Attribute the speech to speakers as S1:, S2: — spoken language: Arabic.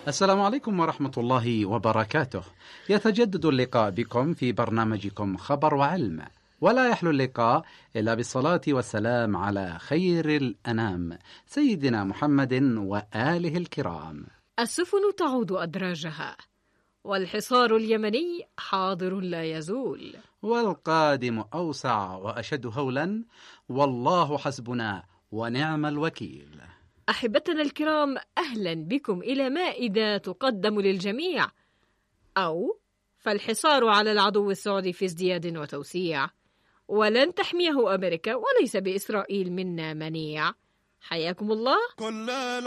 S1: السلام عليكم ورحمة الله وبركاته. يتجدد اللقاء بكم في برنامجكم خبر وعلم، ولا يحلو اللقاء إلا بالصلاة والسلام على خير الأنام سيدنا محمد وآله الكرام.
S2: السفن تعود أدراجها، والحصار اليمني حاضر لا يزول،
S1: والقادم أوسع وأشد هولا، والله حسبنا ونعم الوكيل.
S2: أحبتنا الكرام، أهلا بكم إلى مائدة تقدم للجميع، أو فالحصار على العدو السعودي في ازدياد وتوسيع، ولن تحميه أمريكا وليس بإسرائيل منا منيع. حياكم الله.